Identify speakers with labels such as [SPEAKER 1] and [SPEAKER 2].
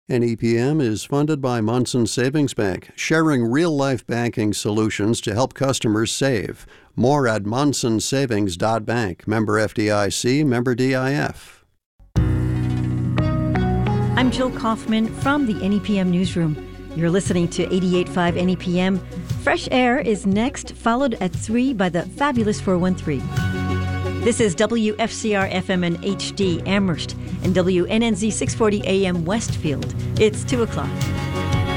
[SPEAKER 1] NEPM is funded by Munson Savings Bank, sharing real-life banking solutions to help customers save. More at munsonsavings.bank. Member FDIC, member DIF.
[SPEAKER 2] I'm Jill Kaufman from the NEPM Newsroom. You're listening to 88.5 NEPM. Fresh Air is next, followed at 3 by the Fabulous 413. This is WFCR FM and HD Amherst and WNNZ 640 AM Westfield. It's 2 o'clock.